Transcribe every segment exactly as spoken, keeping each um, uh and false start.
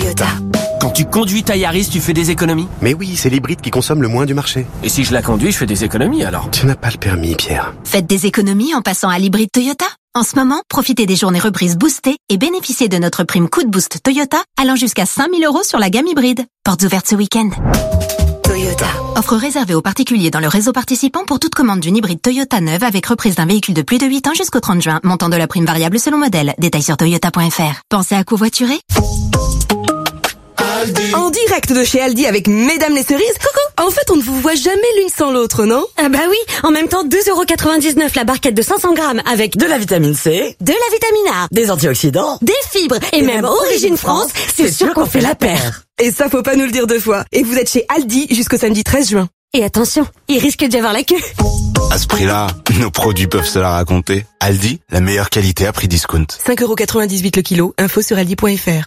Toyota. Quand tu conduis ta Yaris, tu fais des économies? Mais oui, c'est l'hybride qui consomme le moins du marché. Et si je la conduis, je fais des économies alors? Tu n'as pas le permis, Pierre. Faites des économies en passant à l'hybride Toyota. En ce moment, profitez des journées reprises boostées et bénéficiez de notre prime coup de boost Toyota allant jusqu'à cinq mille euros sur la gamme hybride. Portes ouvertes ce week-end. Toyota. Offre réservée aux particuliers dans le réseau participant pour toute commande d'une hybride Toyota neuve avec reprise d'un véhicule de plus de huit ans jusqu'au trente juin. Montant de la prime variable selon modèle. Détails sur toyota point f r. Pensez à covoiturer? Aldi. En direct de chez Aldi avec Mesdames les cerises. Coucou. En fait, on ne vous voit jamais l'une sans l'autre, non? Ah bah oui. En même temps, deux euros quatre-vingt-dix-neuf la barquette de cinq cents grammes avec de la vitamine C, de la vitamine A, des antioxydants, des fibres et, et même, même Origine France. C'est sûr qu'on fait la paire. Et ça, faut pas nous le dire deux fois. Et vous êtes chez Aldi jusqu'au samedi treize juin. Et attention, il risque d'y avoir la queue. À ce prix-là, nos produits peuvent se la raconter. Aldi, la meilleure qualité à prix discount. cinq euros quatre-vingt-dix-huit le kilo. Info sur aldi point f r.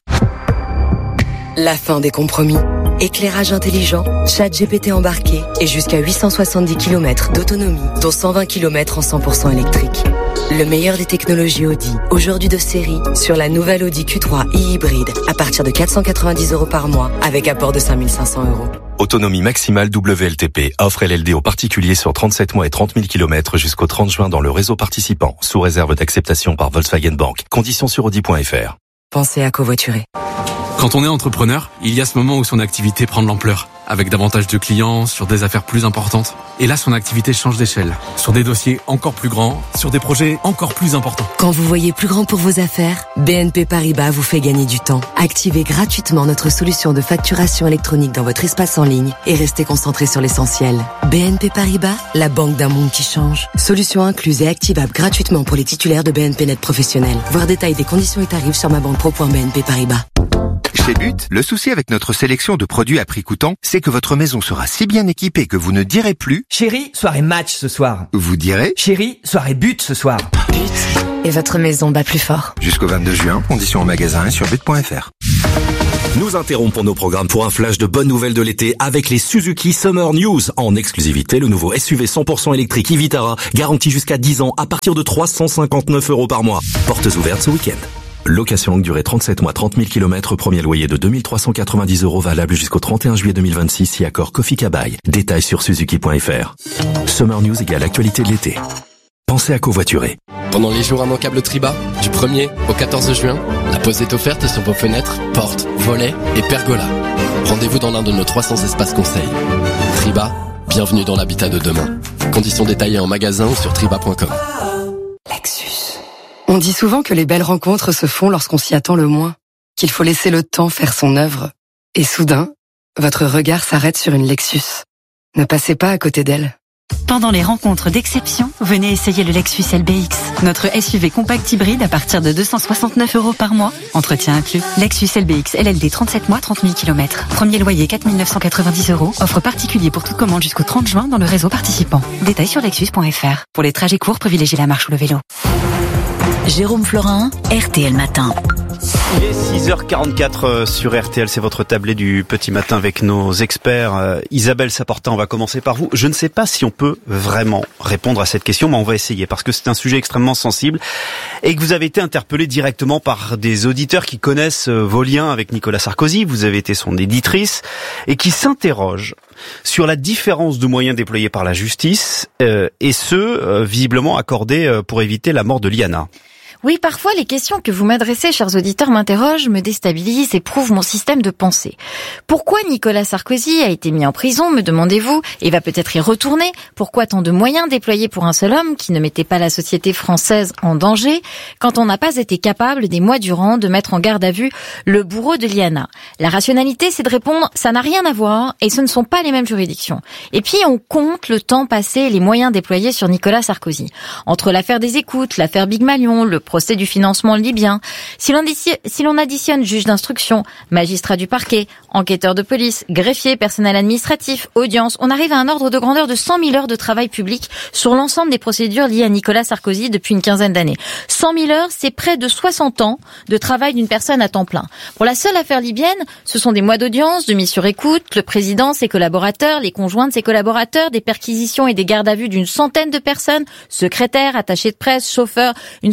La fin des compromis. Éclairage intelligent, chat G P T embarqué et jusqu'à huit cent soixante-dix kilomètres d'autonomie, dont cent vingt kilomètres en cent pour cent électrique. Le meilleur des technologies Audi, aujourd'hui de série, sur la nouvelle Audi Q trois e-hybride, à partir de quatre cent quatre-vingt-dix euros par mois, avec apport de cinq mille cinq cents euros. Autonomie maximale W L T P. Offre L L D aux particuliers sur trente-sept mois et trente mille kilomètres jusqu'au trente juin dans le réseau participant, sous réserve d'acceptation par Volkswagen Bank. Conditions sur audi point f r. Pensez à covoiturer. Quand on est entrepreneur, il y a ce moment où son activité prend de l'ampleur, avec davantage de clients, sur des affaires plus importantes. Et là, son activité change d'échelle, sur des dossiers encore plus grands, sur des projets encore plus importants. Quand vous voyez plus grand pour vos affaires, B N P Paribas vous fait gagner du temps. Activez gratuitement notre solution de facturation électronique dans votre espace en ligne et restez concentré sur l'essentiel. B N P Paribas, la banque d'un monde qui change. Solution incluse et activable gratuitement pour les titulaires de B N P Net professionnels. Voir détail des conditions et tarifs sur ma banque pro point b n p paribas. Chez But, le souci avec notre sélection de produits à prix coûtant, c'est que votre maison sera si bien équipée que vous ne direz plus « Chérie, soirée match ce soir ». Vous direz « Chérie, soirée but ce soir ». But. Et votre maison bat plus fort. Jusqu'au vingt-deux juin, conditions en magasin et sur but point f r. Nous interrompons nos programmes pour un flash de bonnes nouvelles de l'été avec les Suzuki Summer News. En exclusivité, le nouveau S U V cent pour cent électrique e-Vitara, garanti jusqu'à dix ans à partir de trois cent cinquante-neuf euros par mois. Portes ouvertes ce week-end. Location longue durée trente-sept mois, trente mille kilomètres, premier loyer de deux mille trois cent quatre-vingt-dix euros valable jusqu'au trente et un juillet deux mille vingt-six si accord Kofi Kabai. Détails sur suzuki point f r. Summer News égale actualité de l'été. Pensez à covoiturer. Pendant les jours immanquables Triba, du premier au quatorze juin, la pause est offerte sur vos fenêtres, portes, volets et pergolas. Rendez-vous dans l'un de nos trois cents espaces conseils. Triba, bienvenue dans l'habitat de demain. Conditions détaillées en magasin ou sur triba point com. Lexus. On dit souvent que les belles rencontres se font lorsqu'on s'y attend le moins, qu'il faut laisser le temps faire son œuvre. Et soudain, votre regard s'arrête sur une Lexus. Ne passez pas à côté d'elle. Pendant les rencontres d'exception, venez essayer le Lexus L B X, notre S U V compact hybride à partir de deux cent soixante-neuf euros par mois, entretien inclus. Lexus L B X L L D trente-sept mois, trente mille kilomètres. Premier loyer quatre mille neuf cent quatre-vingt-dix euros. Offre particulier pour toute commande jusqu'au trente juin dans le réseau participant. Détails sur lexus point f r. Pour les trajets courts, privilégiez la marche ou le vélo. Jérôme Florin, R T L Matin. Il est six heures quarante-quatre sur R T L, c'est votre tablé du petit matin avec nos experts. Euh, Isabelle Saporta, on va commencer par vous. Je ne sais pas si on peut vraiment répondre à cette question, mais on va essayer parce que c'est un sujet extrêmement sensible et que vous avez été interpellé directement par des auditeurs qui connaissent vos liens avec Nicolas Sarkozy. Vous avez été son éditrice et qui s'interrogent sur la différence de moyens déployés par la justice euh, et ceux euh, visiblement accordés euh, pour éviter la mort de Liana. Oui, parfois, les questions que vous m'adressez, chers auditeurs, m'interrogent, me déstabilisent et prouvent mon système de pensée. Pourquoi Nicolas Sarkozy a été mis en prison, me demandez-vous, et va peut-être y retourner? Pourquoi tant de moyens déployés pour un seul homme qui ne mettait pas la société française en danger, quand on n'a pas été capable, des mois durant, de mettre en garde à vue le bourreau de Liana? La rationalité, c'est de répondre, ça n'a rien à voir, et ce ne sont pas les mêmes juridictions. Et puis, on compte le temps passé et les moyens déployés sur Nicolas Sarkozy. Entre l'affaire des écoutes, l'affaire Big Malion, le procès du financement libyen. Si l'on, additionne, si l'on additionne juge d'instruction, magistrat du parquet, enquêteur de police, greffier, personnel administratif, audience, on arrive à un ordre de grandeur de cent mille heures de travail public sur l'ensemble des procédures liées à Nicolas Sarkozy depuis une quinzaine d'années. cent mille heures, c'est près de soixante ans de travail d'une personne à temps plein. Pour la seule affaire libyenne, ce sont des mois d'audience, de mise sur écoute, le président, ses collaborateurs, les conjoints de ses collaborateurs, des perquisitions et des gardes à vue d'une centaine de personnes, secrétaires, attachés de presse, chauffeurs, une soixantaine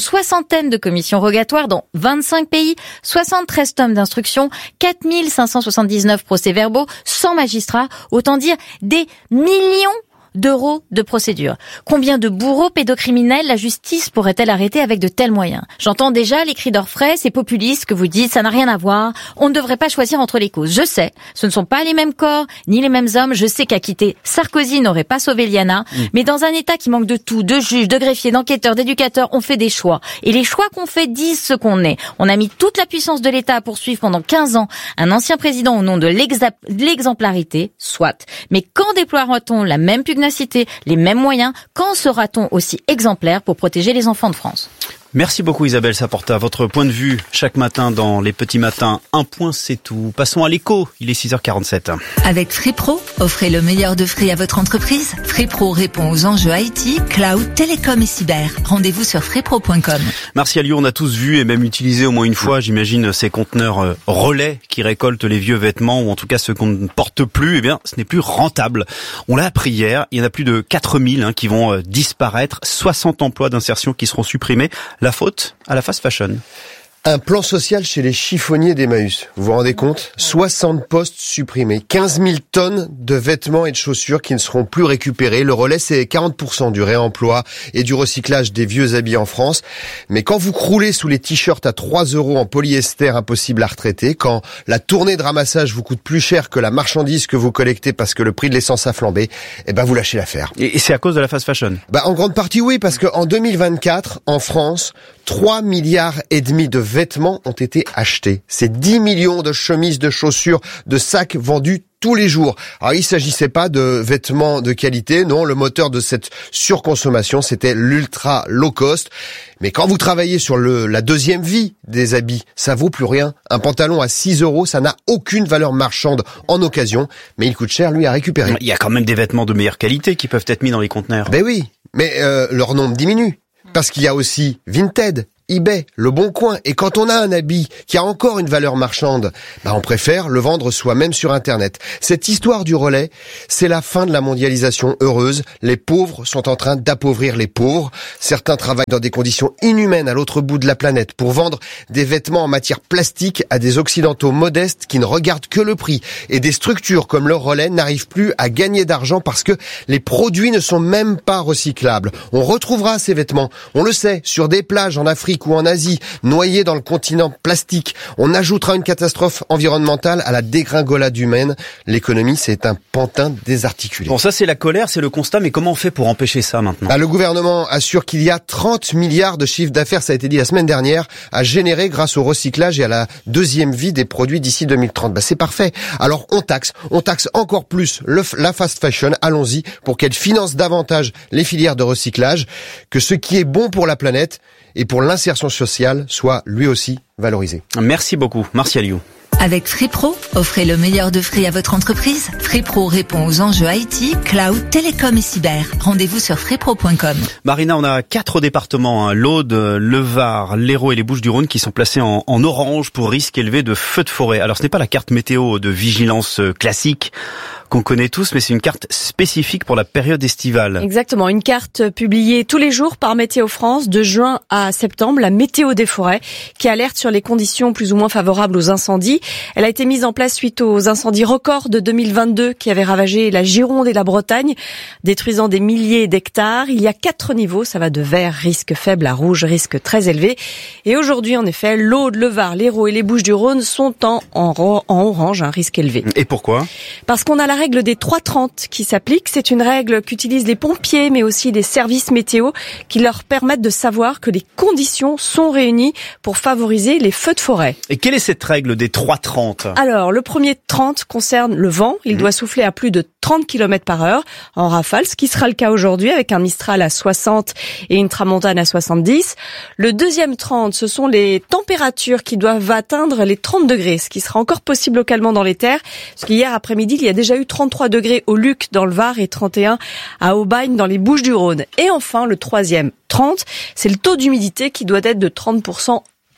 centaine de commissions rogatoires dans vingt-cinq pays, soixante-treize tomes d'instruction, quatre mille cinq cent soixante-dix-neuf procès-verbaux, cent magistrats, autant dire des millions d'euros de procédures. Combien de bourreaux pédocriminels la justice pourrait-elle arrêter avec de tels moyens? J'entends déjà les cris d'orfraie, ces populistes que vous dites, ça n'a rien à voir, on ne devrait pas choisir entre les causes. Je sais, ce ne sont pas les mêmes corps, ni les mêmes hommes, je sais qu'à quitter Sarkozy n'aurait pas sauvé Liana, mmh. mais dans un État qui manque de tout, de juges, de greffiers, d'enquêteurs, d'éducateurs, on fait des choix. Et les choix qu'on fait disent ce qu'on est. On a mis toute la puissance de l'État à poursuivre pendant quinze ans un ancien président au nom de l'exemplarité, soit. Mais quand déploiera-t-on la même pugnacité, les mêmes moyens, quand sera-t-on aussi exemplaire pour protéger les enfants de France? Merci beaucoup Isabelle Saporta. Votre point de vue chaque matin dans les petits matins. Un point, c'est tout. Passons à l'écho. Il est six heures quarante-sept. Avec Free Pro, offrez le meilleur de Free à votre entreprise. Free Pro répond aux enjeux I T, cloud, télécom et cyber. Rendez-vous sur free pro point com. Martial Liu, on a tous vu et même utilisé au moins une fois, j'imagine, ces conteneurs euh, relais qui récoltent les vieux vêtements ou en tout cas ceux qu'on ne porte plus. Eh bien, ce n'est plus rentable. On l'a appris hier. Il y en a plus de quatre mille hein, qui vont euh, disparaître. soixante emplois d'insertion qui seront supprimés. La faute à la fast fashion. Un plan social chez les chiffonniers d'Emmaüs. Vous vous rendez compte ? soixante postes supprimés, quinze mille tonnes de vêtements et de chaussures qui ne seront plus récupérés. Le relais, c'est quarante pour cent du réemploi et du recyclage des vieux habits en France. Mais quand vous croulez sous les t-shirts à trois euros en polyester impossible à retraiter, quand la tournée de ramassage vous coûte plus cher que la marchandise que vous collectez parce que le prix de l'essence a flambé, eh ben vous lâchez l'affaire. Et c'est à cause de la fast fashion ? Bah en grande partie oui, parce qu'en deux mille vingt-quatre, en France, trois milliards et demi de vêtements ont été achetés. C'est dix millions de chemises, de chaussures, de sacs vendus tous les jours. Alors, il s'agissait pas de vêtements de qualité, non, le moteur de cette surconsommation, c'était l'ultra low cost. Mais quand vous travaillez sur le, la deuxième vie des habits, ça vaut plus rien. Un pantalon à six euros, ça n'a aucune valeur marchande en occasion, mais il coûte cher, lui, à récupérer. Il y a quand même des vêtements de meilleure qualité qui peuvent être mis dans les conteneurs. Ben oui, mais euh, leur nombre diminue. Parce qu'il y a aussi Vinted, eBay, Le Bon Coin. Et quand on a un habit qui a encore une valeur marchande, bah on préfère le vendre soi-même sur Internet. Cette histoire du relais, c'est la fin de la mondialisation heureuse. Les pauvres sont en train d'appauvrir les pauvres. Certains travaillent dans des conditions inhumaines à l'autre bout de la planète pour vendre des vêtements en matière plastique à des occidentaux modestes qui ne regardent que le prix. Et des structures comme le relais n'arrivent plus à gagner d'argent parce que les produits ne sont même pas recyclables. On retrouvera ces vêtements, on le sait, sur des plages en Afrique ou en Asie, noyés dans le continent plastique. On ajoutera une catastrophe environnementale à la dégringolade humaine. L'économie, c'est un pantin désarticulé. Bon, ça c'est la colère, c'est le constat, mais comment on fait pour empêcher ça maintenant ? Ah, le gouvernement assure qu'il y a trente milliards de chiffre d'affaires, ça a été dit la semaine dernière, à générer grâce au recyclage et à la deuxième vie des produits d'ici deux mille trente. Bah, c'est parfait. Alors on taxe, on taxe encore plus le, la fast fashion, allons-y, pour qu'elle finance davantage les filières de recyclage, que ce qui est bon pour la planète et pour l'insertion sociale soit lui aussi valorisé. Merci beaucoup, Martial Liu. Avec Free Pro, offrez le meilleur de Free à votre entreprise. Free Pro répond aux enjeux I T, cloud, télécom et cyber. Rendez-vous sur free pro point com. Marina, on a quatre départements, hein, l'Aude, le Var, l'Hérault et les Bouches-du-Rhône qui sont placés en, en orange pour risque élevé de feux de forêt. Alors ce n'est pas la carte météo de vigilance classique qu'on connaît tous, mais c'est une carte spécifique pour la période estivale. Exactement, une carte publiée tous les jours par Météo France de juin à septembre, la météo des forêts, qui alerte sur les conditions plus ou moins favorables aux incendies. Elle a été mise en place suite aux incendies records de deux mille vingt-deux qui avaient ravagé la Gironde et la Bretagne, détruisant des milliers d'hectares. Il y a quatre niveaux, ça va de vert, risque faible, à rouge, risque très élevé. Et aujourd'hui, en effet, l'Aude, le Var, l'Hérault et les Bouches-du-Rhône sont en, en, en orange, un risque élevé. Et pourquoi ? Parce qu'on a la règle des trois trente qui s'applique. C'est une règle qu'utilisent les pompiers, mais aussi les services météo, qui leur permettent de savoir que les conditions sont réunies pour favoriser les feux de forêt. Et quelle est cette règle des trois trente ? Alors, le premier trente concerne le vent. Il mmh. doit souffler à plus de trente kilomètres par heure en rafale, ce qui sera le cas aujourd'hui avec un Mistral à soixante et une Tramontane à soixante-dix. Le deuxième trente, ce sont les températures qui doivent atteindre les trente degrés, ce qui sera encore possible localement dans les terres, parce qu'hier après-midi, il y a déjà eu trente-trois degrés au Luc dans le Var et trente et un à Aubagne dans les Bouches-du-Rhône. Et enfin, le troisième trente, c'est le taux d'humidité qui doit être de trente pour cent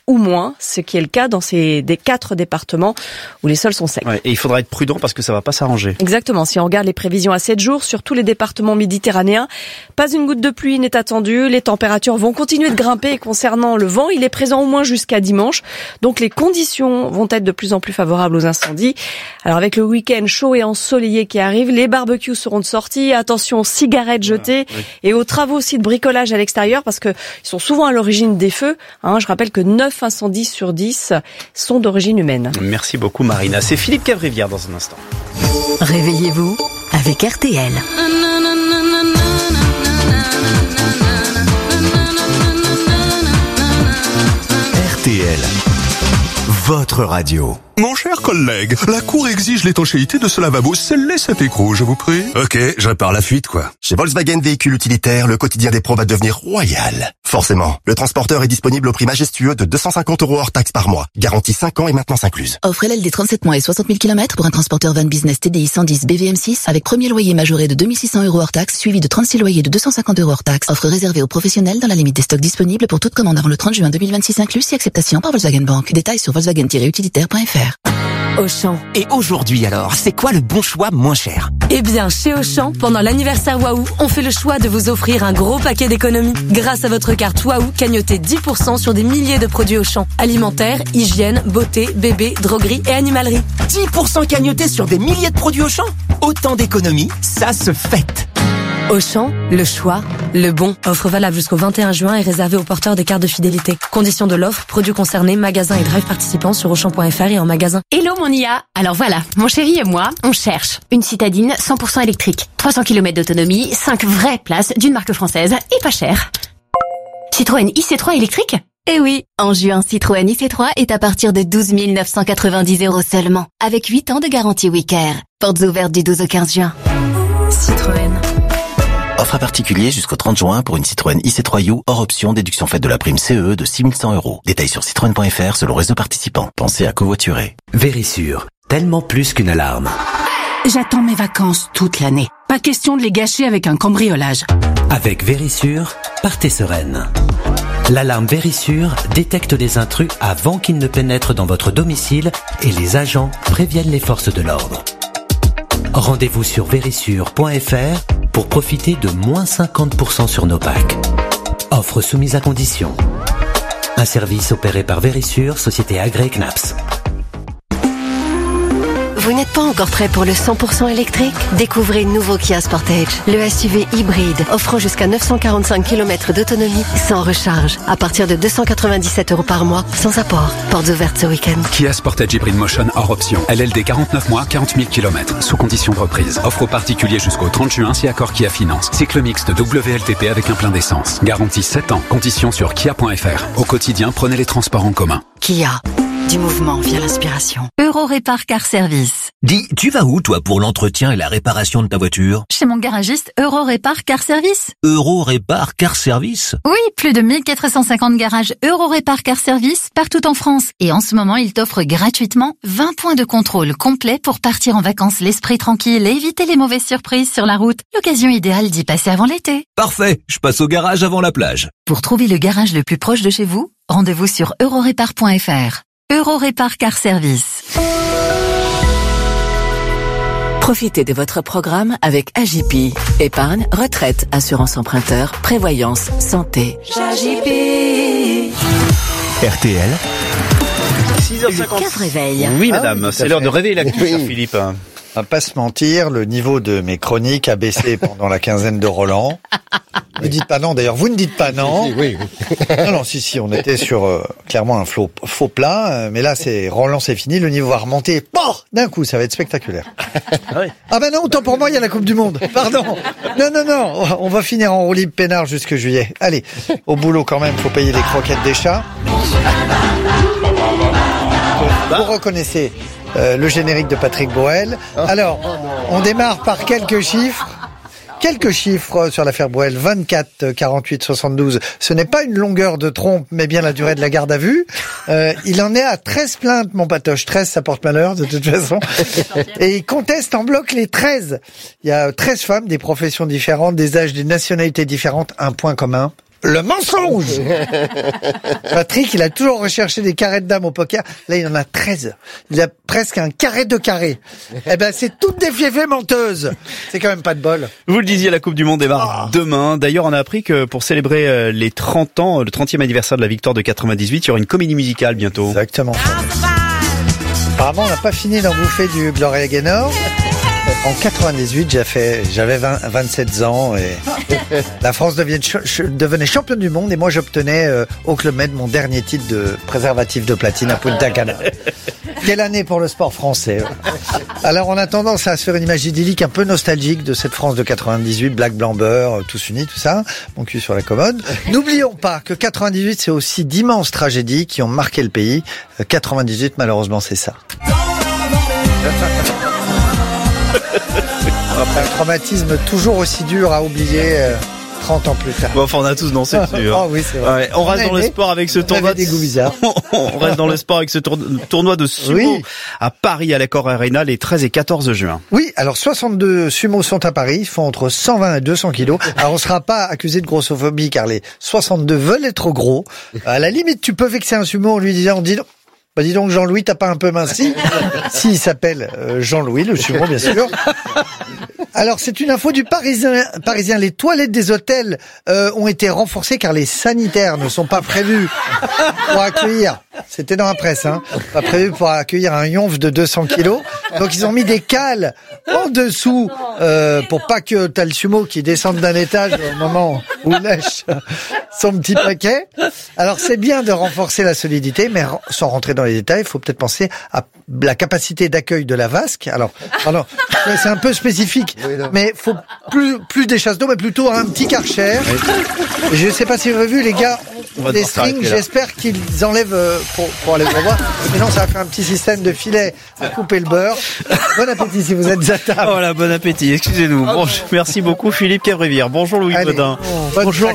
ou moins, ce qui est le cas dans ces des quatre départements où les sols sont secs. Ouais, et il faudra être prudent parce que ça va pas s'arranger. Exactement. Si on regarde les prévisions à sept jours, sur tous les départements méditerranéens, pas une goutte de pluie n'est attendue. Les températures vont continuer de grimper. Et concernant le vent, il est présent au moins jusqu'à dimanche. Donc les conditions vont être de plus en plus favorables aux incendies. Alors avec le week-end chaud et ensoleillé qui arrive, les barbecues seront de sortie. Attention aux cigarettes jetées oui. et aux travaux aussi de bricolage à l'extérieur parce que ils sont souvent à l'origine des feux. Hein, je rappelle que neuf incendies sur dix sont d'origine humaine. Merci beaucoup Marina. C'est Philippe Cavrivière dans un instant. Réveillez-vous avec R T L. R T L, votre radio. Mon cher collègue, la Cour exige l'étanchéité de ce lavabo. Scellez cet écrou, je vous prie. Ok, je répare la fuite, quoi. Chez Volkswagen Véhicules Utilitaires, le quotidien des pros va devenir royal. Forcément, le transporteur est disponible au prix majestueux de deux cent cinquante euros hors taxe par mois. Garantie cinq ans et maintenance incluse. Offre L L D trente-sept mois et soixante mille kilomètres pour un transporteur van business T D I cent dix B V M six avec premier loyer majoré de deux mille six cents euros hors taxe, suivi de trente-six loyers de deux cent cinquante euros hors taxe. Offre réservée aux professionnels dans la limite des stocks disponibles pour toute commande avant le trente juin deux mille vingt-six inclus si acceptation par Volkswagen Bank. Détails sur volkswagen tiret utilitaire point f r. Auchan. Et aujourd'hui alors, c'est quoi le bon choix moins cher? Eh bien, chez Auchan, pendant l'anniversaire Waouh, on fait le choix de vous offrir un gros paquet d'économies. Grâce à votre carte Waouh, cagnotez dix pour cent sur des milliers de produits Auchan. Alimentaire, hygiène, beauté, bébé, droguerie et animalerie. dix pour cent cagnotés sur des milliers de produits Auchan? Autant d'économies, ça se fête. Auchan, le choix, le bon. Offre valable jusqu'au vingt et un juin et réservée aux porteurs des cartes de fidélité. Conditions de l'offre, produits concernés, magasins et drive participants sur auchan point f r et en magasin. Hello mon I A. Alors voilà, mon chéri et moi, on cherche une citadine cent pour cent électrique. trois cents kilomètres d'autonomie, cinq vraies places d'une marque française et pas cher. Citroën I C trois électrique? Eh oui, en juin, Citroën I C trois est à partir de douze mille neuf cent quatre-vingt-dix euros seulement, avec huit ans de garantie Wicker. Portes ouvertes du douze au quinze juin. Citroën. Offre à particulier jusqu'au trente juin pour une Citroën I C trois U hors option déduction faite de la prime C E de six mille cent euros. Détails sur citroën point f r selon réseau participant. Pensez à covoiturer. Vérissure, tellement plus qu'une alarme. J'attends mes vacances toute l'année. Pas question de les gâcher avec un cambriolage. Avec Vérissure, partez sereine. L'alarme Vérissure détecte les intrus avant qu'ils ne pénètrent dans votre domicile et les agents préviennent les forces de l'ordre. Rendez-vous sur vérissure point f r pour profiter de moins cinquante pour cent sur nos packs. Offre soumise à condition. Un service opéré par Vérissure, société agréée C N A P S. Vous n'êtes pas encore prêt pour le cent pour cent électrique? Découvrez le nouveau Kia Sportage, le S U V hybride, offrant jusqu'à neuf cent quarante-cinq kilomètres d'autonomie sans recharge, à partir de deux cent quatre-vingt-dix-sept euros par mois, sans apport. Portes ouvertes ce week-end. Kia Sportage Hybrid Motion hors option. L L D quarante-neuf mois, quarante mille kilomètres, sous condition de reprise. Offre aux particuliers jusqu'au trente juin si accord Kia Finance. Cycle mixte W L T P avec un plein d'essence. Garantie sept ans. Conditions sur kia point f r. Au quotidien, prenez les transports en commun. Kia. Du mouvement via l'inspiration. Eurorépar Car Service. Dis, tu vas où, toi, pour l'entretien et la réparation de ta voiture? Chez mon garagiste Eurorépar Car Service. Eurorépar Car Service? Oui, plus de mille quatre cent cinquante garages Eurorépar Car Service partout en France. Et en ce moment, il t'offre gratuitement vingt points de contrôle complets pour partir en vacances l'esprit tranquille et éviter les mauvaises surprises sur la route. L'occasion idéale d'y passer avant l'été. Parfait, je passe au garage avant la plage. Pour trouver le garage le plus proche de chez vous, rendez-vous sur eurorépar point f r. Eurorépar Car Service. Profitez de votre programme avec A J P. Épargne, retraite, assurance emprunteur, prévoyance, santé. A J P. R T L. six heures cinquante. Le réveil. Oui, madame, ah, c'est l'heure de réveiller l'actu, cher Philippe. On va pas se mentir, le niveau de mes chroniques a baissé pendant la quinzaine de Roland. Ne dites pas non, d'ailleurs, vous ne dites pas non. Oui, oui, oui. Non, non, si, si, on était sur euh, clairement un faux, faux plat, euh, mais là, c'est Roland, c'est fini, le niveau va remonter, bon, d'un coup, ça va être spectaculaire. Ah, oui. Ah ben non, autant pour moi, il y a la Coupe du Monde, pardon. Non, non, non, on va finir en roue libre peinard jusque juillet. Allez, au boulot quand même, faut payer les croquettes des chats. Vous reconnaissez euh, le générique de Patrick Bruel. Alors, on démarre par quelques chiffres. Quelques chiffres sur l'affaire Bruel. vingt-quatre, quarante-huit, soixante-douze. Ce n'est pas une longueur de trompe, mais bien la durée de la garde à vue. Euh, il en est à treize plaintes, mon patoche. treize, ça porte malheur, de toute façon. Et il conteste en bloc les treize. Il y a treize femmes, des professions différentes, des âges, des nationalités différentes. Un point commun. Le mensonge. Patrick, il a toujours recherché des carrés de dames au poker. Là, il en a treize. Il a presque un carré de carré. Eh ben, c'est toutes des fiefées menteuses. C'est quand même pas de bol. Vous le disiez, la Coupe du Monde démarre oh. demain. D'ailleurs, on a appris que pour célébrer les trente ans, le trentième anniversaire de la victoire de quatre-vingt-dix-huit, il y aura une comédie musicale bientôt. Exactement. Apparemment, on n'a pas fini d'en bouffer du Gloria Gaynor. En quatre-vingt-dix-huit, j'ai fait, j'avais vingt, vingt-sept ans et la France devient, devenait championne du monde et moi j'obtenais euh, au Club Med mon dernier titre de préservatif de platine à Punta Cana. Quelle année pour le sport français. Alors on a tendance à se faire une image idyllique un peu nostalgique de cette France de quatre-vingt-dix-huit, black, blanc, beurre, tous unis, tout ça, mon cul sur la commode. N'oublions pas que quatre-vingt-dixhuit, c'est aussi d'immenses tragédies qui ont marqué le pays. quatre-vingt-dix-huit, malheureusement, c'est ça. Un traumatisme toujours aussi dur à oublier euh, trente ans plus tard. Bon, enfin, on a tous dansé dessus. Oh, oui, c'est vrai. Ouais, on, on reste dans aimé. le sport avec ce tournoi. Des goûts bizarres. On reste dans le sport avec ce tour... tournoi de sumo oui. à Paris, à l'Accor Arena, les treize et quatorze juin. Oui, alors soixante-deux sumos sont à Paris, ils font entre cent vingt et deux cents kilos. Alors on sera pas accusé de grossophobie car les soixante-deux veulent être gros. À la limite, tu peux vexer un sumo en lui disant, dis donc, bah dis donc Jean-Louis, t'as pas un peu minci? Si, il s'appelle euh, Jean-Louis, le sumo bien sûr. Alors c'est une info du Parisien. Parisien. Les toilettes des hôtels euh, ont été renforcées car les sanitaires ne sont pas prévus pour accueillir. C'était dans la presse, hein. Pas prévu pour accueillir un yonf de deux cents kilos. Donc ils ont mis des cales en dessous euh, pour pas que t'as le sumo qui descende d'un étage au moment où il lèche son petit paquet. Alors c'est bien de renforcer la solidité, mais sans rentrer dans les détails, il faut peut-être penser à la capacité d'accueil de la vasque. Alors, alors c'est un peu spécifique, mais faut plus plus des chasses d'eau, mais plutôt un petit karcher. Je ne sais pas si vous avez vu, les gars, les strings. J'espère qu'ils enlèvent euh, pour pour aller voir. Sinon, ça va faire un petit système de filet à couper le beurre. Bon appétit si vous êtes à table. Voilà, bon appétit. Excusez-nous. Bon, merci beaucoup, Philippe Cavrivière. Bonjour Louis Baudin. Bon, bonjour.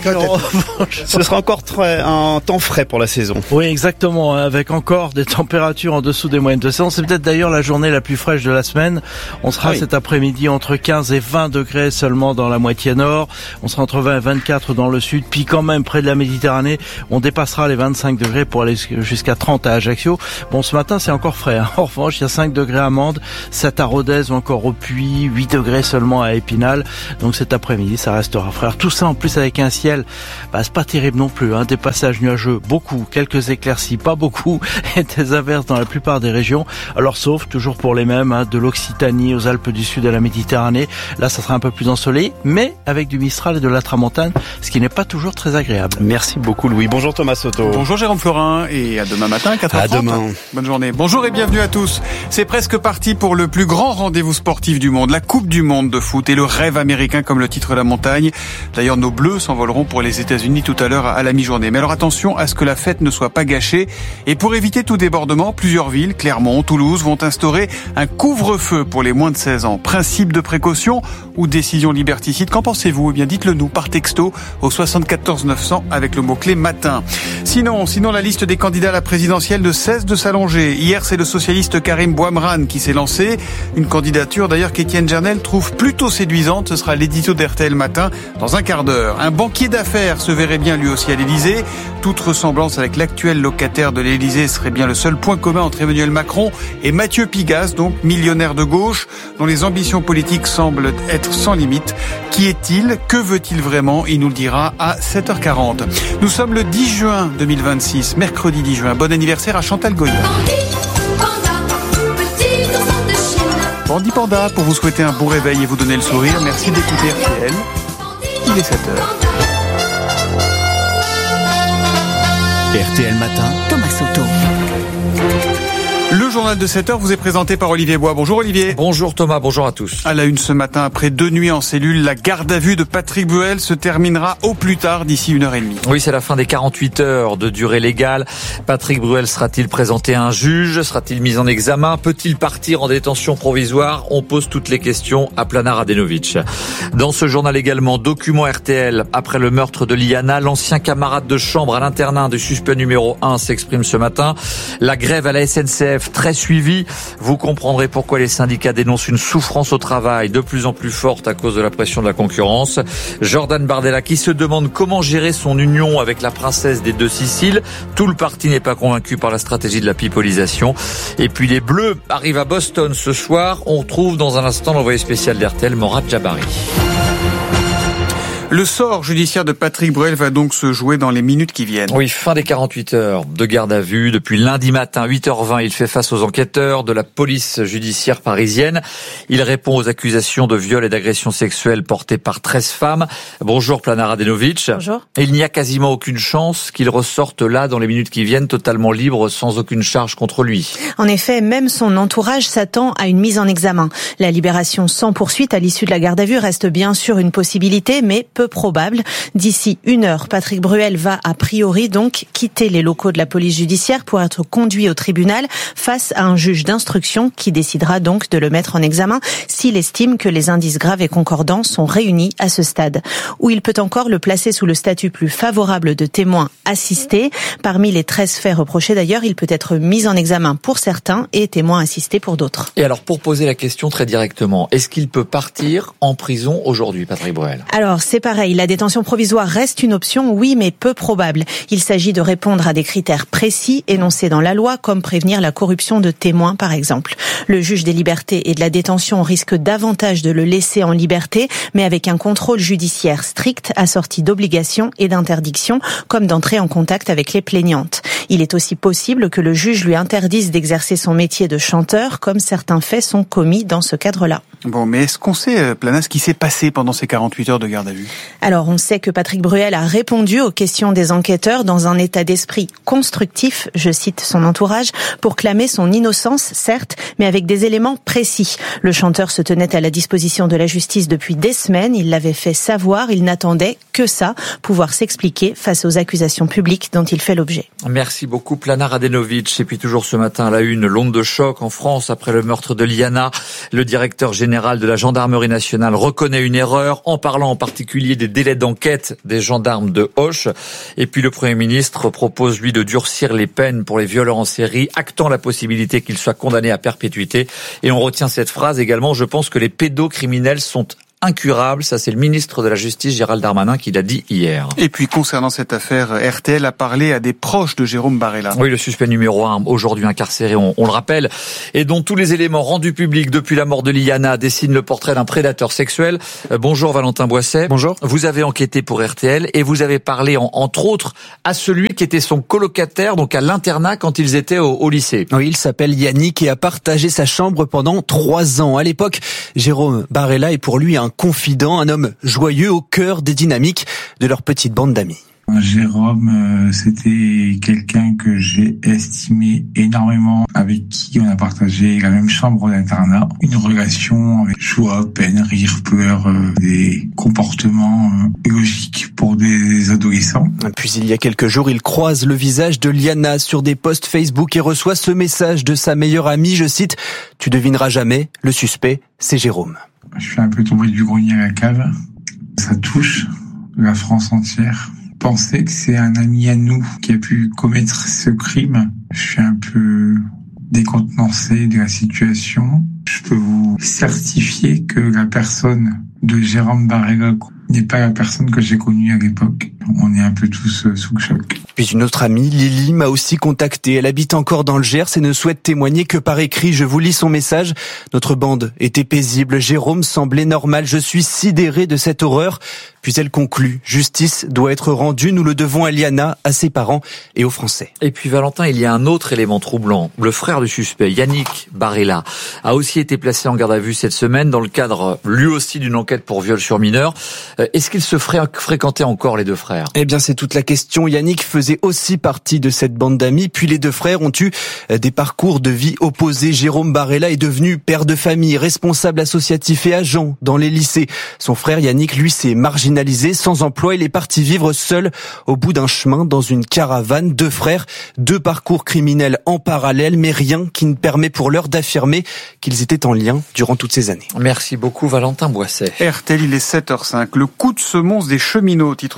Ce sera encore très un temps frais pour la saison. Oui, exactement. Avec encore des températures en dessous des moyennes de saison. C'est peut-être d'ailleurs la journée la plus fraîche de la semaine. On sera ah oui. cet après-midi entre quinze et vingt degrés seulement dans la moitié nord. On sera entre vingt et vingt-quatre dans le sud. Puis quand même près de la Méditerranée, on dépassera les vingt-cinq degrés pour aller jusqu'à trente à Ajaccio. Bon, ce matin, c'est encore frais. Hein. En revanche, il y a cinq degrés à Mende, sept à Rodez ou encore au Puy, huit degrés seulement à Épinal. Donc cet après-midi, ça restera frais. Tout ça en plus avec un ciel, bah, c'est pas terrible non plus. Hein. Des passages nuageux, beaucoup, quelques éclaircies, pas beaucoup, et des averses dans la plupart des régions. Alors sauf toujours pour les mêmes, hein, de l'Occitanie aux Alpes du Sud à la Méditerranée. Là, ça sera un peu plus ensoleillé, mais avec du Mistral et de la Tramontane, ce qui n'est pas toujours très agréable. Merci beaucoup Louis. Bonjour Thomas Soto. Bonjour Jérôme Florin et à demain matin, quatre heures trente. À demain. Bonne journée. Bonjour et bienvenue à tous. C'est presque parti pour le plus grand rendez-vous sportif du monde, la Coupe du Monde de foot et le rêve américain comme le titre La Montagne. D'ailleurs, nos Bleus s'envoleront pour les États-Unis tout à l'heure à la mi-journée. Mais alors attention à ce que la fête ne soit pas gâchée. Et pour éviter tout débordement, plusieurs villes, Clermont, Toulouse, vont instaurer un couvre-feu pour les moins de seize ans. Principe de précaution ou décision liberticide, qu'en pensez-vous? Eh bien, dites-le nous par texto au soixante-quatorze neuf cents avec le mot-clé matin. Sinon, sinon la liste des candidats à la présidentielle ne cesse de s'allonger. Hier, c'est le socialiste Karim Bouamran qui s'est lancé. Une candidature d'ailleurs qu'Étienne Jarnel trouve plutôt séduisante. Ce sera l'édito d'R T L Matin dans un quart d'heure. Un banquier d'affaires se verrait bien lui aussi à l'Élysée. Toute ressemblance avec l'actuel locataire de l'Élysée serait bien le seul point commun entre Emmanuel Macron et Mathieu Pigasse, donc millionnaire de gauche, dont les ambitions politiques semblent être sans limite. Qui est-il? Que veut-il vraiment? Il nous le dira à sept heures quarante. Nous sommes le dix juin deux mille vingt-six, mercredi dix juin. Bon anniversaire à Chantal Goya. Bandit Panda, pour vous souhaiter un bon réveil et vous donner le sourire. Merci d'écouter R T L. Il est sept heures. R T L Matin, Thomas Soto. Le journal de sept heures vous est présenté par Olivier Bois. Bonjour Olivier. Bonjour Thomas, bonjour à tous. À la une ce matin, après deux nuits en cellule, la garde à vue de Patrick Bruel se terminera au plus tard d'ici une heure et demie. Oui, c'est la fin des quarante-huit heures de durée légale. Patrick Bruel sera-t-il présenté à un juge? Sera-t-il mis en examen? Peut-il partir en détention provisoire? On pose toutes les questions à Plana Radenovic. Dans ce journal également, document R T L. Après le meurtre de Liana, l'ancien camarade de chambre à l'internat du suspect numéro un s'exprime ce matin. La grève à la S N C F, très très suivi. Vous comprendrez pourquoi les syndicats dénoncent une souffrance au travail de plus en plus forte à cause de la pression de la concurrence. Jordan Bardella qui se demande comment gérer son union avec la princesse des deux Siciles. Tout le parti n'est pas convaincu par la stratégie de la pipolisation. Et puis les Bleus arrivent à Boston ce soir. On retrouve dans un instant l'envoyé spécial d'R T L, Morad Jabari. Le sort judiciaire de Patrick Bruel va donc se jouer dans les minutes qui viennent. Oui, fin des quarante-huit heures de garde à vue. Depuis lundi matin, huit heures vingt, il fait face aux enquêteurs de la police judiciaire parisienne. Il répond aux accusations de viol et d'agression sexuelle portées par treize femmes. Bonjour Plana Radenovic. Bonjour. Il n'y a quasiment aucune chance qu'il ressorte là, dans les minutes qui viennent, totalement libre, sans aucune charge contre lui. En effet, même son entourage s'attend à une mise en examen. La libération sans poursuite à l'issue de la garde à vue reste bien sûr une possibilité, mais peu probable. D'ici une heure, Patrick Bruel va a priori donc quitter les locaux de la police judiciaire pour être conduit au tribunal face à un juge d'instruction qui décidera donc de le mettre en examen s'il estime que les indices graves et concordants sont réunis à ce stade. Ou il peut encore le placer sous le statut plus favorable de témoin assisté. Parmi les treize faits reprochés d'ailleurs, il peut être mis en examen pour certains et témoin assisté pour d'autres. Et alors pour poser la question très directement, est-ce qu'il peut partir en prison aujourd'hui, Patrick Bruel ? Alors c'est pareil, la détention provisoire reste une option, oui, mais peu probable. Il s'agit de répondre à des critères précis énoncés dans la loi, comme prévenir la corruption de témoins, par exemple. Le juge des libertés et de la détention risque davantage de le laisser en liberté, mais avec un contrôle judiciaire strict assorti d'obligations et d'interdictions, comme d'entrer en contact avec les plaignantes. Il est aussi possible que le juge lui interdise d'exercer son métier de chanteur, comme certains faits sont commis dans ce cadre-là. Bon, mais est-ce qu'on sait, Plana, ce qui s'est passé pendant ces quarante-huit heures de garde à vue ? Alors, on sait que Patrick Bruel a répondu aux questions des enquêteurs dans un état d'esprit constructif, je cite son entourage, pour clamer son innocence, certes, mais avec des éléments précis. Le chanteur se tenait à la disposition de la justice depuis des semaines, il l'avait fait savoir, il n'attendait que ça, pouvoir s'expliquer face aux accusations publiques dont il fait l'objet. Merci beaucoup, Plana Radenovic. Et puis toujours ce matin à la une, l'onde de choc en France après le meurtre de Liana. Le directeur général de la gendarmerie nationale reconnaît une erreur en parlant en particulier des délais d'enquête des gendarmes de Auch. Et puis le Premier ministre propose lui de durcir les peines pour les violeurs en série, actant la possibilité qu'ils soient condamnés à perpétuité. Et on retient cette phrase également, je pense que les pédocriminels sont incurable. Ça, c'est le ministre de la Justice, Gérald Darmanin, qui l'a dit hier. Et puis, concernant cette affaire, R T L a parlé à des proches de Jérôme Barella. Oui, le suspect numéro un, aujourd'hui incarcéré, on, on le rappelle, et dont tous les éléments rendus publics depuis la mort de Liana dessinent le portrait d'un prédateur sexuel. Euh, bonjour Valentin Boisset. Bonjour. Vous avez enquêté pour R T L et vous avez parlé, en, entre autres, à celui qui était son colocataire, donc à l'internat, quand ils étaient au, au lycée. Oui, il s'appelle Yannick et a partagé sa chambre pendant trois ans. À l'époque, Jérôme Barella est pour lui un confident, un homme joyeux au cœur des dynamiques de leur petite bande d'amis. Jérôme, c'était quelqu'un que j'ai estimé énormément, avec qui on a partagé la même chambre d'internat, une relation avec joie, peine, rire, pleurs, des comportements logiques pour des adolescents. Puis il y a quelques jours, il croise le visage de Liana sur des posts Facebook et reçoit ce message de sa meilleure amie, je cite, « Tu devineras jamais, le suspect, c'est Jérôme ». Je suis un peu tombé du grenier à la cave. Ça touche la France entière. Penser que c'est un ami à nous qui a pu commettre ce crime, je suis un peu décontenancé de la situation. Je peux vous certifier que la personne de Jérôme Barella n'est pas la personne que j'ai connue à l'époque. On est un peu tous sous le choc. Puis une autre amie, Lily, m'a aussi contacté. Elle habite encore dans le Gers et ne souhaite témoigner que par écrit. Je vous lis son message. Notre bande était paisible. Jérôme semblait normal. Je suis sidéré de cette horreur. Puis elle conclut. Justice doit être rendue. Nous le devons à Liana, à ses parents et aux Français. Et puis Valentin, il y a un autre élément troublant. Le frère du suspect, Yannick Barella, a aussi été placé en garde à vue cette semaine dans le cadre, lui aussi, d'une enquête pour viol sur mineur. Est-ce qu'il se fréquentait encore, les deux frères ? Eh bien, c'est toute la question. Yannick faisait aussi partie de cette bande d'amis. Puis les deux frères ont eu des parcours de vie opposés. Jérôme Barella est devenu père de famille, responsable associatif et agent dans les lycées. Son frère Yannick, lui, s'est marginalisé, sans emploi. Il est parti vivre seul au bout d'un chemin dans une caravane. Deux frères, deux parcours criminels en parallèle, mais rien qui ne permet pour l'heure d'affirmer qu'ils étaient en lien durant toutes ces années. Merci beaucoup Valentin Boisset. R T L, il est sept heures cinq. Le coup de semonce des cheminots, titre ce matin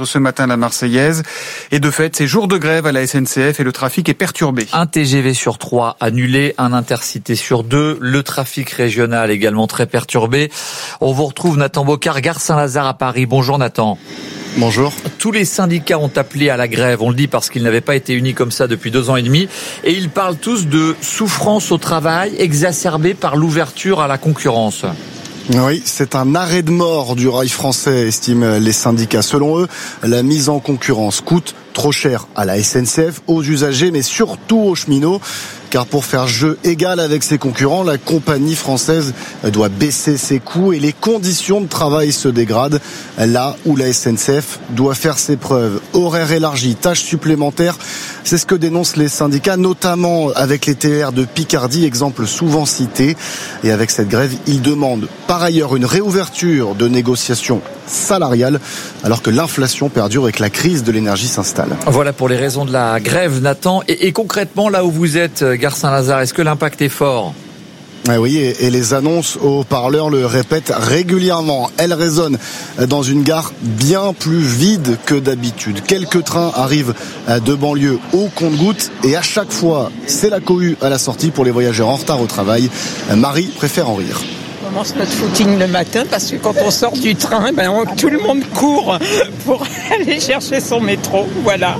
matin la Marseillaise. Et de fait, c'est jour de grève à la S N C F et le trafic est perturbé. Un T G V sur trois annulé, un intercité sur deux, le trafic régional également très perturbé. On vous retrouve Nathan Bocard, gare Saint-Lazare à Paris. Bonjour Nathan. Bonjour. Tous les syndicats ont appelé à la grève, on le dit parce qu'ils n'avaient pas été unis comme ça depuis deux ans et demi, et ils parlent tous de souffrance au travail exacerbée par l'ouverture à la concurrence. Oui, c'est un arrêt de mort du rail français, estiment les syndicats. Selon eux, la mise en concurrence coûte trop cher à la S N C F, aux usagers, mais surtout aux cheminots. Car pour faire jeu égal avec ses concurrents, la compagnie française doit baisser ses coûts et les conditions de travail se dégradent. Là où la S N C F doit faire ses preuves. Horaires élargis, tâches supplémentaires, c'est ce que dénoncent les syndicats, notamment avec les T E R de Picardie, exemple souvent cité. Et avec cette grève, ils demandent par ailleurs une réouverture de négociations salariales, alors que l'inflation perdure et que la crise de l'énergie s'installe. Voilà pour les raisons de la grève, Nathan. Et, et concrètement, là où vous êtes, gare Saint-Lazare, est-ce que l'impact est fort ? Ah oui, et, et les annonces aux parleurs le répètent régulièrement. Elles résonnent dans une gare bien plus vide que d'habitude. Quelques trains arrivent de banlieue au compte-gouttes et à chaque fois, c'est la cohue à la sortie pour les voyageurs en retard au travail. Marie préfère en rire. On commence notre footing le matin parce que quand on sort du train, ben on, tout le monde court pour aller chercher son métro. Voilà.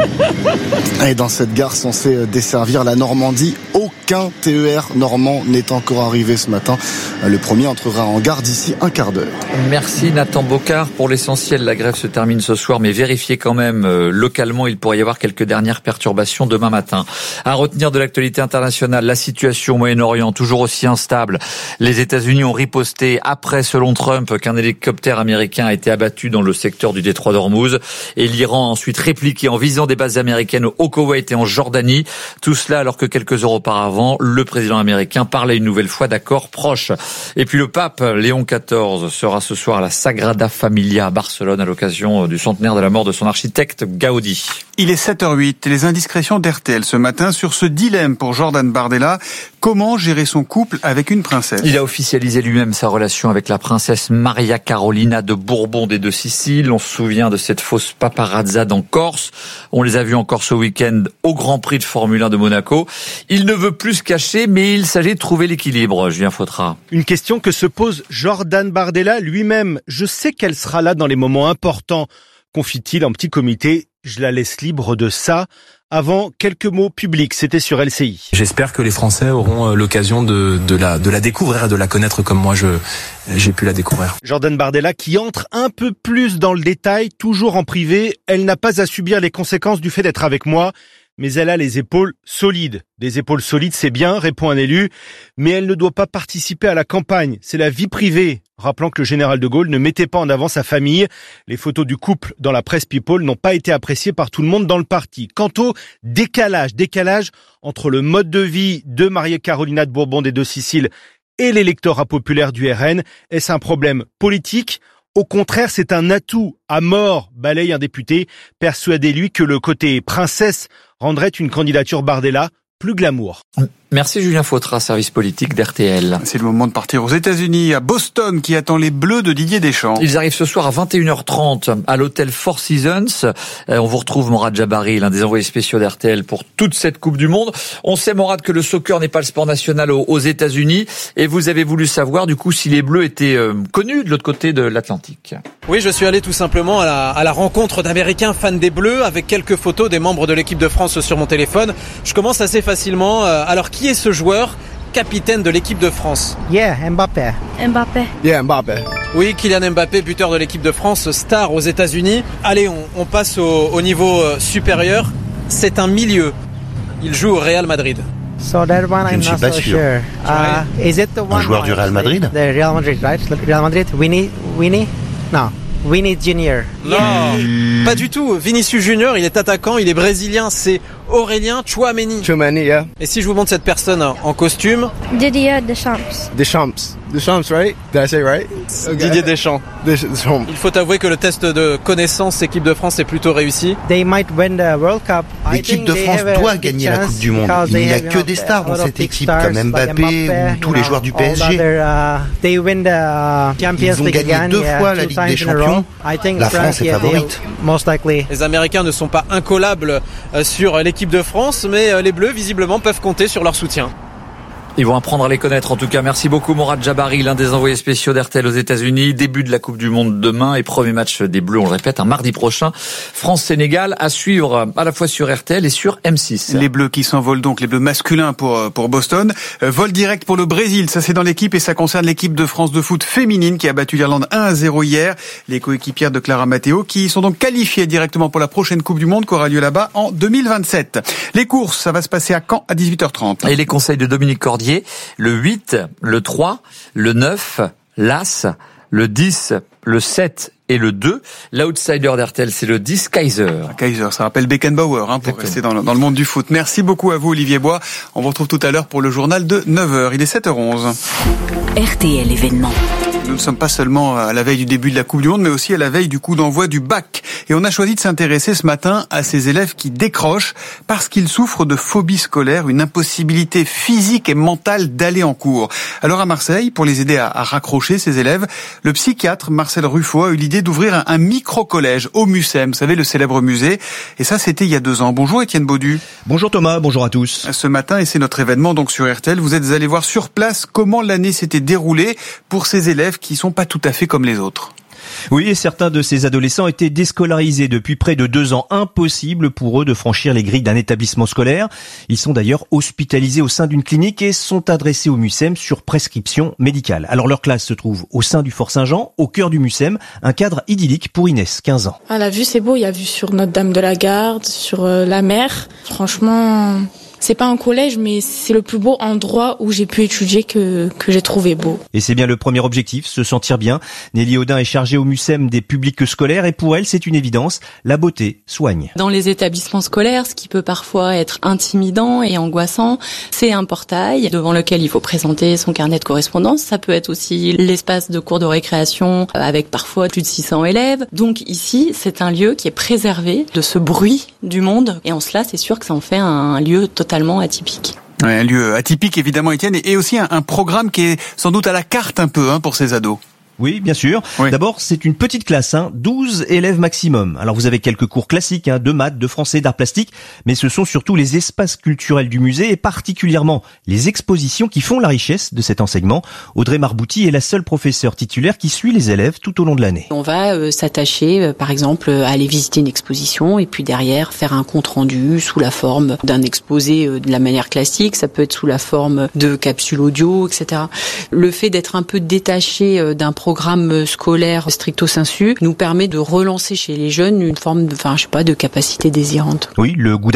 Et dans cette gare censée desservir la Normandie, aucun T E R normand n'est encore arrivé ce matin. Le premier entrera en gare d'ici un quart d'heure. Merci Nathan Bocard. Pour l'essentiel, la grève se termine ce soir, mais vérifiez quand même, euh, localement, il pourrait y avoir quelques dernières perturbations demain matin. À retenir de l'actualité internationale, la situation au Moyen-Orient, toujours aussi instable. Les États-Unis ont riposté après, selon Trump, qu'un hélicoptère américain a été abattu dans le secteur du détroit d'Ormuz. Et l'Iran a ensuite répliqué en visant des bases américaines au Koweït et en Jordanie. Tout cela alors que quelques heures auparavant, le président américain parlait une nouvelle fois d'accords proches. Et puis le pape Léon quatorze sera ce soir à la Sagrada Familia à Barcelone à l'occasion du centenaire de la mort de son architecte Gaudi. Il est sept heures huit, les indiscrétions d'R T L ce matin sur ce dilemme pour Jordan Bardella. Comment gérer son couple avec une princesse ? Il a officialisé lui-même sa relation avec la princesse Maria Carolina de Bourbon des Deux-Siciles. On se souvient de cette fausse paparazzade en Corse. On les a vus encore ce week-end au Grand Prix de Formule un de Monaco. Il ne veut plus se cacher, mais il s'agit de trouver l'équilibre. Julien Fautra. Une question que se pose Jordan Bardella lui-même. Je sais qu'elle sera là dans les moments importants, confie-t-il en petit comité. Je la laisse libre de ça. Avant, quelques mots publics, c'était sur L C I. J'espère que les Français auront l'occasion de, de, la, de la découvrir et de la connaître comme moi je, j'ai pu la découvrir. Jordan Bardella qui entre un peu plus dans le détail, toujours en privé. Elle n'a pas à subir les conséquences du fait d'être avec moi, mais elle a les épaules solides. Des épaules solides, c'est bien, répond un élu, mais elle ne doit pas participer à la campagne. C'est la vie privée. Rappelant que le général de Gaulle ne mettait pas en avant sa famille. Les photos du couple dans la presse People n'ont pas été appréciées par tout le monde dans le parti. Quant au décalage, décalage entre le mode de vie de Maria Carolina de Bourbon des Deux-Siciles et l'électorat populaire du R N, est-ce un problème politique ? Au contraire, c'est un atout à mort, balaye un député, persuadé lui que le côté princesse rendrait une candidature Bardella plus glamour. Merci Julien Fautra, service politique d'R T L. C'est le moment de partir aux États-Unis, à Boston, qui attend les Bleus de Didier Deschamps. Ils arrivent ce soir à vingt et une heures trente à l'hôtel Four Seasons. Euh, on vous retrouve Morad Jabari, l'un des envoyés spéciaux d'R T L pour toute cette Coupe du Monde. On sait, Morad, que le soccer n'est pas le sport national aux, aux États-Unis, et vous avez voulu savoir du coup si les Bleus étaient euh, connus de l'autre côté de l'Atlantique. Oui, je suis allé tout simplement à la, à la rencontre d'Américains fans des Bleus, avec quelques photos des membres de l'équipe de France sur mon téléphone. Je commence assez facilement. Euh, alors, qui est ce joueur ? Capitaine de l'équipe de France. Yeah, Mbappé. Mbappé. Yeah, Mbappé. Oui, Kylian Mbappé, buteur de l'équipe de France, star aux États-Unis. Allez, on, on passe au, au niveau supérieur. C'est un milieu. Il joue au Real Madrid. So that one, I'm not so sure. Uh, is it the one un joueur du Real Madrid? The Real Madrid, right? Real Madrid. Winnie, Winnie? No. Vinicius Junior. Non, yeah. Pas du tout. Vinicius Junior, il est attaquant, il est brésilien, c'est Aurélien Tchouameni. Tchouameni, yeah. Et si je vous montre cette personne en costume? Didier Deschamps. Deschamps. Deschamps, right? Did I say right? Okay. Didier Deschamps. Deschamps. Il faut avouer que le test de connaissance équipe de France est plutôt réussi. They might win the World Cup. L'équipe de France doit gagner la Coupe du Monde. Il n'y a que des stars dans cette équipe, comme Mbappé ou tous les joueurs du P S G. Ils ont gagné deux fois la Ligue des Champions. La France est favorite. Les Américains ne sont pas incollables sur l'équipe de France, mais les Bleus, visiblement, peuvent compter sur leur soutien. Ils vont apprendre à les connaître en tout cas. Merci beaucoup Morad Jabari, l'un des envoyés spéciaux d'R T L aux États-Unis. Début de la Coupe du Monde demain et premier match des Bleus, on le répète, un mardi prochain. France-Sénégal à suivre à la fois sur R T L et sur M six. Les Bleus qui s'envolent donc, les Bleus masculins pour pour Boston. Euh, vol direct pour le Brésil, ça c'est dans l'équipe et ça concerne l'équipe de France de foot féminine qui a battu l'Irlande un à zéro hier. Les coéquipières de Clara Matteo qui sont donc qualifiées directement pour la prochaine Coupe du Monde qui aura lieu là-bas en deux mille vingt-sept. Les courses, ça va se passer à Caen à dix-huit heures trente. Et les conseils de Dominique Cordier. Le huit, le trois, le neuf, l'As, le dix, le sept et le deux. L'outsider d'R T L, c'est le dix, Kaiser. Kaiser, ça rappelle Beckenbauer, hein, pour Exactement. Rester dans le, dans le monde du foot. Merci beaucoup à vous, Olivier Bois. On vous retrouve tout à l'heure pour le journal de neuf heures. Il est sept heures onze. R T L événement. Nous ne sommes pas seulement à la veille du début de la Coupe du Monde, mais aussi à la veille du coup d'envoi du bac. Et on a choisi de s'intéresser ce matin à ces élèves qui décrochent parce qu'ils souffrent de phobie scolaire, une impossibilité physique et mentale d'aller en cours. Alors à Marseille, pour les aider à, à raccrocher ces élèves, le psychiatre Marcel Ruffo a eu l'idée d'ouvrir un, un micro-collège au Mucem, vous savez, le célèbre musée. Et ça, c'était il y a deux ans. Bonjour Étienne Baudu. Bonjour Thomas, bonjour à tous. Ce matin, et c'est notre événement donc sur R T L, vous êtes allés voir sur place comment l'année s'était déroulée pour ces élèves qui sont pas tout à fait comme les autres. Oui, et certains de ces adolescents étaient déscolarisés depuis près de deux ans. Impossible pour eux de franchir les grilles d'un établissement scolaire. Ils sont d'ailleurs hospitalisés au sein d'une clinique et sont adressés au Mucem sur prescription médicale. Alors leur classe se trouve au sein du Fort Saint-Jean, au cœur du Mucem, un cadre idyllique pour Inès, quinze ans. Ah, la vue c'est beau, il y a vue sur Notre-Dame de la Garde, sur euh, la mer. Franchement... C'est pas un collège, mais c'est le plus beau endroit où j'ai pu étudier que, que j'ai trouvé beau. Et c'est bien le premier objectif, se sentir bien. Nelly Audin est chargée au Mucem des publics scolaires et pour elle, c'est une évidence, la beauté soigne. Dans les établissements scolaires, ce qui peut parfois être intimidant et angoissant, c'est un portail devant lequel il faut présenter son carnet de correspondance. Ça peut être aussi l'espace de cours de récréation avec parfois plus de six cents élèves. Donc ici, c'est un lieu qui est préservé de ce bruit du monde et en cela, c'est sûr que ça en fait un lieu totalement totalement atypique. Ouais, un lieu atypique évidemment Étienne et aussi un, un programme qui est sans doute à la carte un peu hein, pour ces ados. Oui, bien sûr. Oui. D'abord, c'est une petite classe, hein, douze élèves maximum. Alors vous avez quelques cours classiques, hein, de maths, de français, d'art plastique, mais ce sont surtout les espaces culturels du musée et particulièrement les expositions qui font la richesse de cet enseignement. Audrey Marbouti est la seule professeure titulaire qui suit les élèves tout au long de l'année. On va euh, s'attacher, euh, par exemple, à aller visiter une exposition et puis derrière faire un compte-rendu sous la forme d'un exposé euh, de la manière classique. Ça peut être sous la forme de capsules audio, et cetera. Le fait d'être un peu détaché euh, d'un programme scolaire stricto sensu nous permet de relancer chez les jeunes une forme de, enfin, je sais pas, de capacité désirante. Oui, le goût